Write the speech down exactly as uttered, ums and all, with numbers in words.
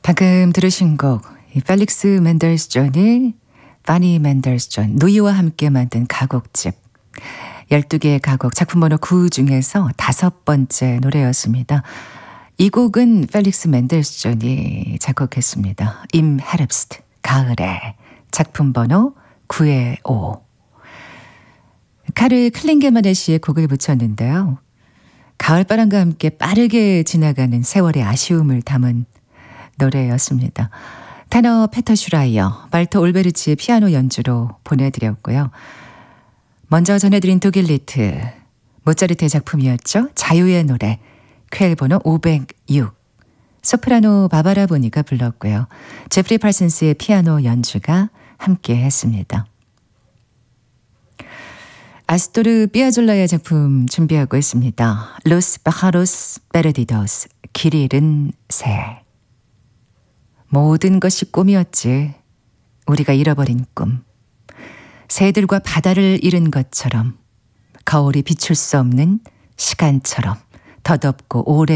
방금 들으신 곡, 이 펠릭스 맨델스 존이 파니 맨델스 존, 누이와 함께 만든 가곡집. 열두 개의 가곡, 작품 번호 구 중에서 다섯 번째 노래였습니다. 이 곡은 펠릭스 맨델스 존이 작곡했습니다. 임 헤rbst, 가을에, 작품 번호 구의 오. 카르 클링게만의 시에 곡을 붙였는데요. 가을바람과 함께 빠르게 지나가는 세월의 아쉬움을 담은 노래였습니다. 테너 페터 슈라이어, 발토 올베르치의 피아노 연주로 보내드렸고요. 먼저 전해드린 독일 리트, 모차르트의 작품이었죠. 자유의 노래, 퀘일 번호 오백육. 소프라노 바바라 보니가 불렀고요. 제프리 팔슨스의 피아노 연주가 함께 했습니다. 아스토르 피아졸라의 작품 준비하고 있습니다. 로스 파하로스 베르디도스, 길 잃은 새. 모든 것이 꿈이었지. 우리가 잃어버린 꿈. 새들과 바다를 잃은 것처럼, 거울이 비출 수 없는 시간처럼, 더덥고 오래